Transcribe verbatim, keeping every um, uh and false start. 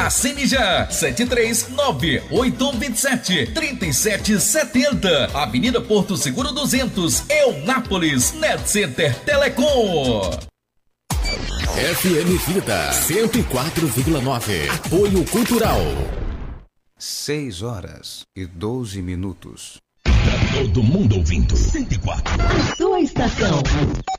Assine já, sete três nove, oito um dois sete, três sete sete zero. Avenida Porto Seguro duzentos, Eunápolis, Net Center Telecom. F M Vida cento e quatro vírgula nove. Apoio Cultural. seis horas e doze minutos. Tá todo mundo ouvindo. cento e quatro. A sua estação.